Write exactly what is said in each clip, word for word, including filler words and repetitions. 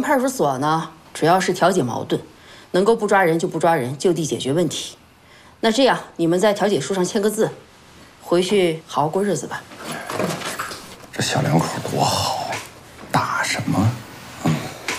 派出所呢，主要是调解矛盾，能够不抓人就不抓人，就地解决问题。那这样，你们在调解书上签个字，回去好好过日子吧。 这小两口多好，打什么？嗯。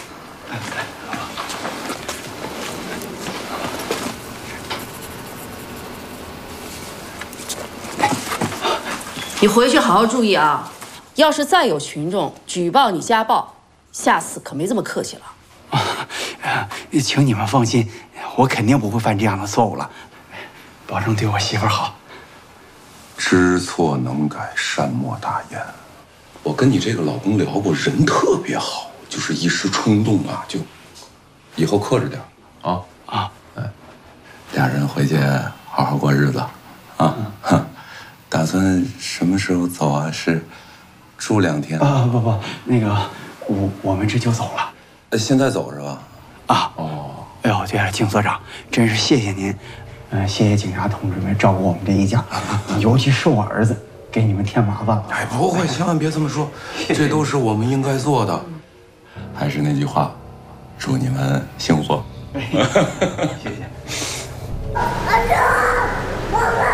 你回去好好注意啊！要是再有群众举报你家暴，下次可没这么客气了。 啊，请你们放心，我肯定不会犯这样的错误了，保证对我媳妇儿好。 知错能改，善莫大焉。我跟你这个老公聊过，人特别好，就是一时冲动啊，就以后克制点啊啊！ 哎，俩人回去好好过日子啊。嗯、打算什么时候走啊？是住两天啊？不不，那个我我们这就走了。 呃，现在走是吧？ 啊哦，哎呦，对了，景所长，真是谢谢您，嗯、呃，谢谢警察同志们照顾我们这一家，尤其是我儿子，给你们添麻烦了。 哎，不会，千万别这么说，这都是我们应该做的。还是那句话，祝你们幸福。 谢谢。 阿哲，妈妈。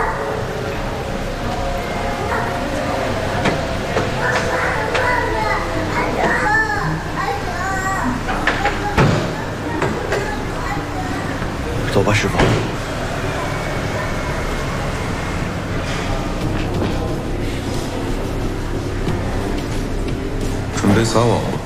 走吧，师傅。 准备撒网了。